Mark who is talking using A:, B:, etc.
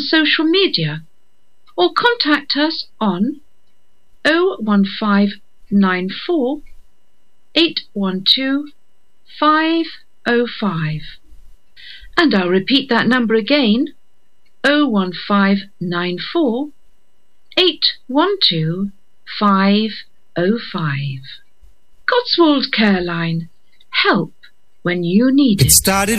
A: social media or contact us on 01594 812 505. And I'll repeat that number again, 01594 812 505. Cotswold Care Line. Help when you need it.
B: It started